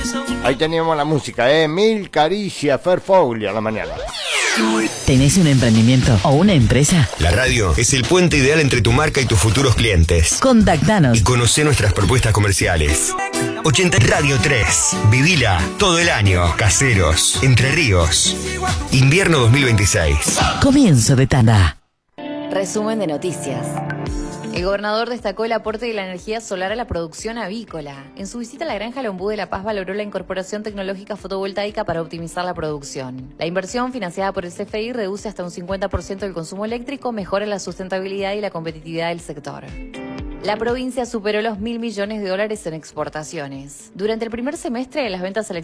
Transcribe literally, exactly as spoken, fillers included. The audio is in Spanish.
Ahí teníamos la música, ¿eh? Mil caricias, Fer Foglia a la mañana. ¿Tenés un emprendimiento o una empresa? La radio es el puente ideal entre tu marca y tus futuros clientes. Contactanos Y conocé nuestras propuestas comerciales. ochenta Radio tres. Vivila todo el año. Caseros. Entre Ríos. Invierno dos mil veintiséis. Comienzo de tanda. Resumen de noticias. El gobernador destacó el aporte de la energía solar a la producción avícola. En su visita a la granja Lombú de La Paz valoró la incorporación tecnológica fotovoltaica para optimizar la producción. La inversión financiada por el C F I reduce hasta un cincuenta por ciento del consumo eléctrico, mejora la sustentabilidad y la competitividad del sector. La provincia superó los mil millones de dólares en exportaciones. Durante el primer semestre, las ventas al